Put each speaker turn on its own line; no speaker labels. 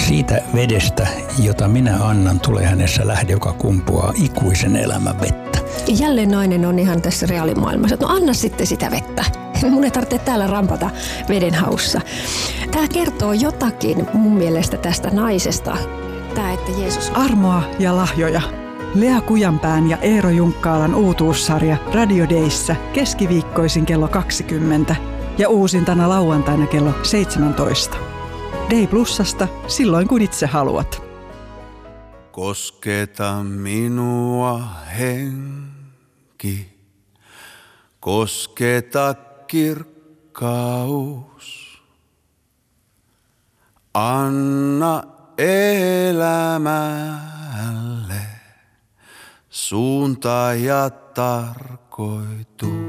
Siitä vedestä, jota minä annan, tulee hänessä lähde, joka kumpuaa ikuisen elämän vettä.
Ja jälleen nainen on ihan tässä reaalimaailmassa, että no anna sitten sitä vettä. Mun ei tarvitse täällä rampata veden haussa. Tämä kertoo jotakin mun mielestä tästä naisesta. Tämä, että Jeesus...
Armoa ja lahjoja. Lea Kujanpään ja Eero Junkkaalan uutuussarja Radio Dayssä keskiviikkoisin kello 20 ja uusintana lauantaina kello 17. Day Plusasta silloin kun itse haluat.
Kosketa minua henki, kosketa kirkkaus. Anna elämälle suunta ja tarkoitus.